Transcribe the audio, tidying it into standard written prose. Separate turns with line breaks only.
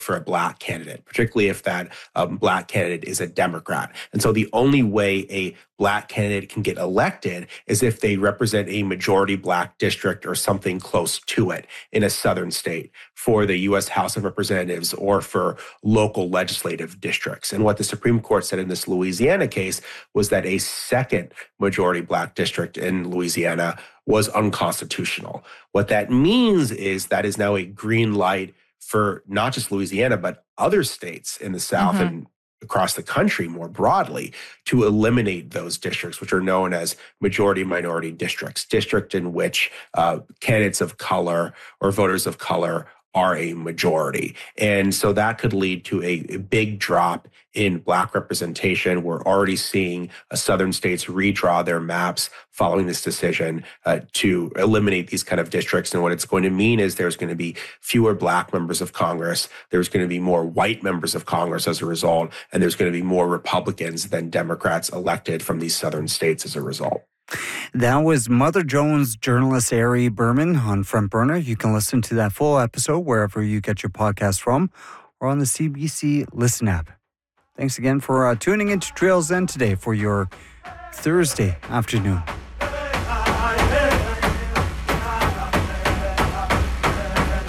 for a Black candidate, particularly if that Black candidate is a Democrat. And so the only way a Black candidate can get elected is if they represent a majority Black district or something close to it in a southern state for the U.S. House of Representatives or for local legislative districts. And what the Supreme Court said in this Louisiana case was that a second majority Black district in Louisiana was unconstitutional. What that means is that is now a green light for not just Louisiana, but other states in the South and across the country more broadly to eliminate those districts, which are known as majority minority districts, district in which candidates of color or voters of color are a majority. And so that could lead to a big drop in Black representation. We're already seeing southern states redraw their maps following this decision to eliminate these kind of districts. And what it's going to mean is there's going to be fewer Black members of Congress. There's going to be more white members of Congress as a result. And there's going to be more Republicans than Democrats elected from these southern states as a result.
That was Mother Jones journalist Ari Berman on Front Burner. You can listen to that full episode wherever you get your podcast from or on the CBC Listen app. Thanks again for tuning into Trails End today for your Thursday afternoon.